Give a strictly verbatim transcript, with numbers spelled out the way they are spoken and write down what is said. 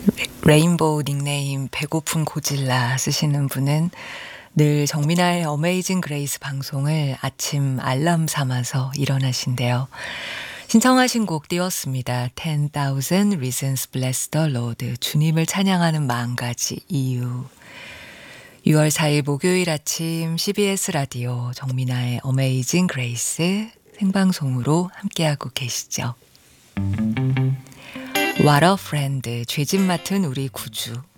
레인보우 닉네임 배고픈 고질라 쓰시는 분은 늘 정민아의 어메이징 그레이스 방송을 아침 알람 삼아서 일어나신대요. 신청하신 곡 띄웠습니다. ten thousand Reasons Bless the Lord. 주님을 찬양하는 마음 가지 이유. 유월 사일 목요일 아침 씨비에스 라디오 정민아의 어메이징 그레이스 생방송으로 함께하고 계시죠. What a friend. 죄짓 맡은 우리 구주.